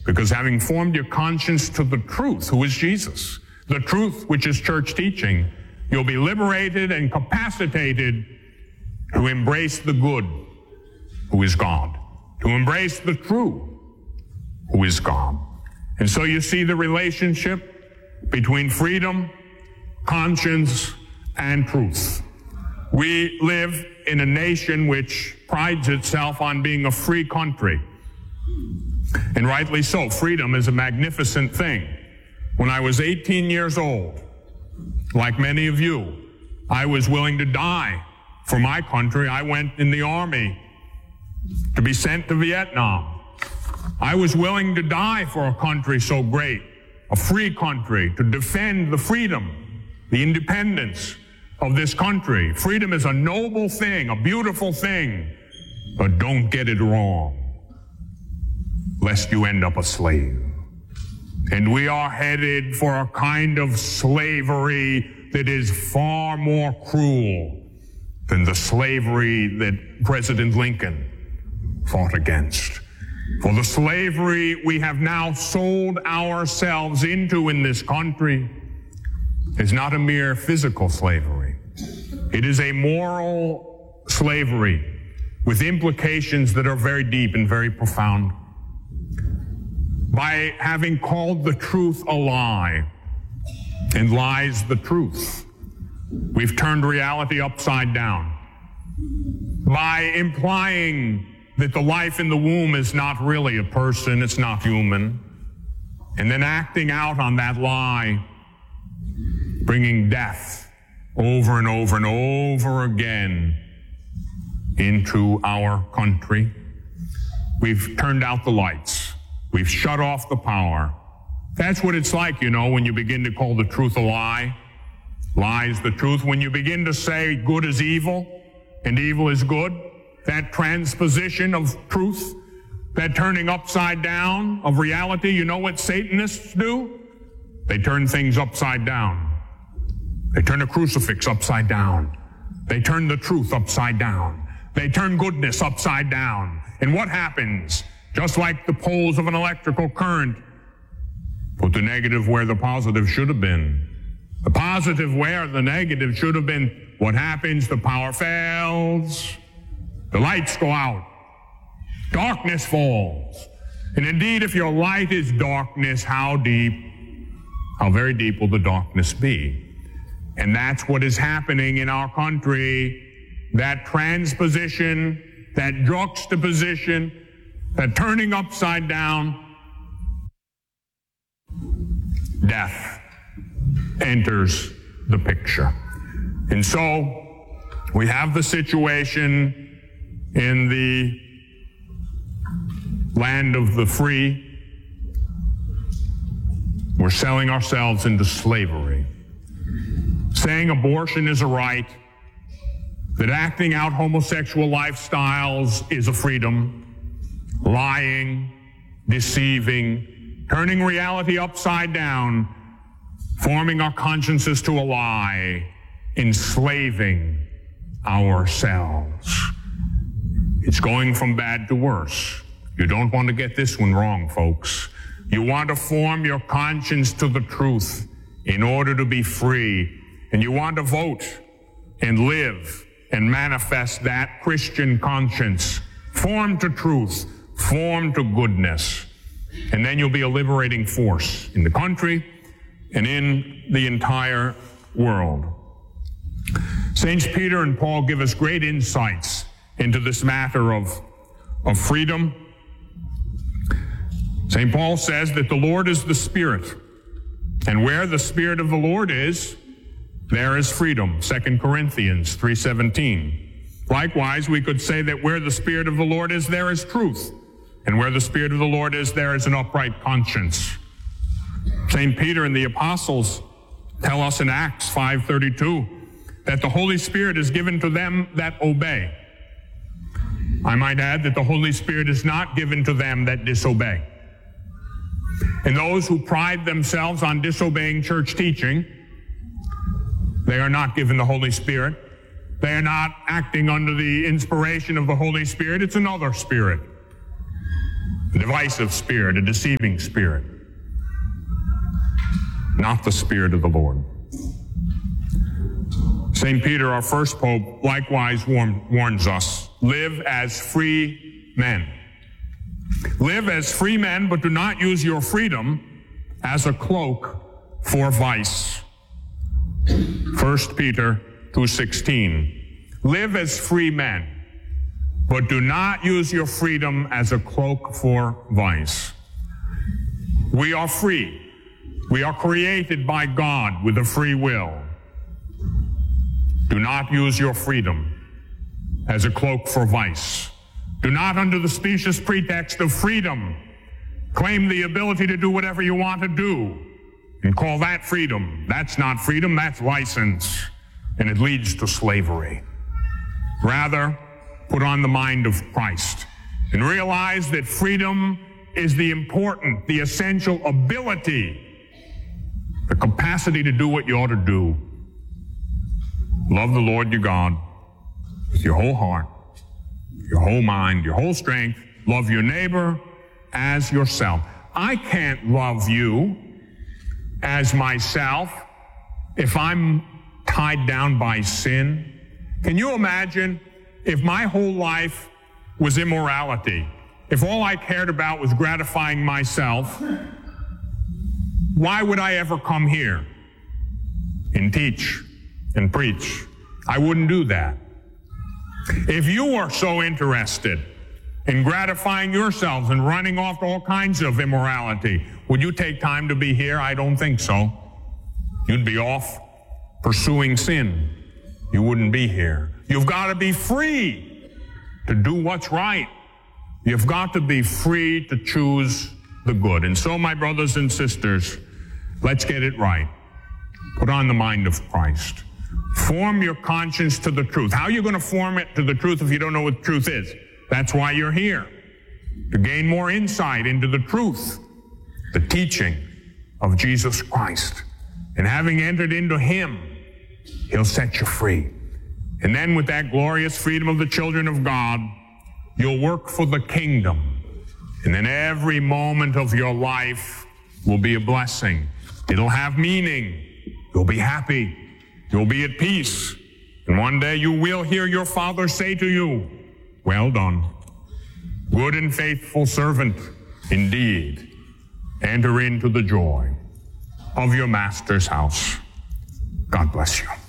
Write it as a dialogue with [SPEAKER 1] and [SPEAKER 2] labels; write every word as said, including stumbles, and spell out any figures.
[SPEAKER 1] Because having formed your conscience to the truth, who is Jesus, the truth which is church teaching, you'll be liberated and capacitated to embrace the good, who is God, to embrace the true, who is God. And so you see the relationship between freedom, conscience, and truth. We live in a nation which prides itself on being a free country. And rightly so. Freedom is a magnificent thing. When I was eighteen years old, like many of you, I was willing to die for my country. I went in the army to be sent to Vietnam. I was willing to die for a country so great, a free country, to defend the freedom, the independence of this country. Freedom is a noble thing, a beautiful thing, but don't get it wrong, lest you end up a slave. And we are headed for a kind of slavery that is far more cruel than the slavery that President Lincoln fought against. For the slavery we have now sold ourselves into in this country is not a mere physical slavery. It is a moral slavery with implications that are very deep and very profound. By having called the truth a lie and lies the truth, we've turned reality upside down. By implying that the life in the womb is not really a person, it's not human, and then acting out on that lie, bringing death over and over and over again into our country. We've turned out the lights. We've shut off the power. That's what it's like, you know, when you begin to call the truth a lie. Lie is the truth. When you begin to say good is evil and evil is good, that transposition of truth, that turning upside down of reality, you know what Satanists do? They turn things upside down. They turn a crucifix upside down. They turn the truth upside down. They turn goodness upside down. And what happens? Just like the poles of an electrical current, put the negative where the positive should have been. The positive where the negative should have been. What happens? The power fails. The lights go out. Darkness falls. And indeed, if your light is darkness, how deep, how very deep will the darkness be? And that's what is happening in our country. That transposition, that juxtaposition, that turning upside down, death enters the picture. And so we have the situation in the land of the free. We're selling ourselves into slavery. Saying abortion is a right, that acting out homosexual lifestyles is a freedom, lying, deceiving, turning reality upside down, forming our consciences to a lie, enslaving ourselves. It's going from bad to worse. You don't want to get this one wrong, folks. You want to form your conscience to the truth in order to be free. And you want to vote and live and manifest that Christian conscience, formed to truth, formed to goodness. And then you'll be a liberating force in the country and in the entire world. Saints Peter and Paul give us great insights into this matter of, of freedom. Saint Paul says that the Lord is the Spirit, and where the Spirit of the Lord is, there is freedom, Second Corinthians three seventeen. Likewise, we could say that where the Spirit of the Lord is, there is truth, and where the Spirit of the Lord is, there is an upright conscience. Saint Peter and the apostles tell us in Acts five thirty-two that the Holy Spirit is given to them that obey. I might add that the Holy Spirit is not given to them that disobey. And those who pride themselves on disobeying church teaching, they are not given the Holy Spirit. They are not acting under the inspiration of the Holy Spirit. It's another spirit. a divisive spirit, a deceiving spirit, not the Spirit of the Lord. Saint Peter, our first pope, likewise warn, warns us, live as free men. Live as free men, but do not use your freedom as a cloak for vice. First Peter two sixteen. Live as free men, but do not use your freedom as a cloak for vice. We are free. We are created by God with a free will. Do not use your freedom as a cloak for vice. Do not, under the specious pretext of freedom, claim the ability to do whatever you want to do and call that freedom. That's not freedom, that's license, and it leads to slavery. Rather, put on the mind of Christ and realize that freedom is the important, the essential ability, the capacity to do what you ought to do. Love the Lord your God with your whole heart, your whole mind, your whole strength. Love your neighbor as yourself. I can't love you as myself if I'm tied down by sin. Can you imagine if my whole life was immorality? If all I cared about was gratifying myself, why would I ever come here and teach and preach? I wouldn't do that. If you are so interested in gratifying yourselves and running off to all kinds of immorality, would you take time to be here? I don't think so. You'd be off pursuing sin. You wouldn't be here. You've got to be free to do what's right. You've got to be free to choose the good. And so, my brothers and sisters, let's get it right. Put on the mind of Christ. Form your conscience to the truth. How are you going to form it to the truth if you don't know what truth is? That's why you're here, to gain more insight into the truth, the teaching of Jesus Christ. And having entered into him, he'll set you free. And then with that glorious freedom of the children of God, you'll work for the kingdom. And then every moment of your life will be a blessing. It'll have meaning. You'll be happy. You'll be at peace. And one day you will hear your Father say to you, well done, good and faithful servant. Indeed, enter into the joy of your Master's house. God bless you.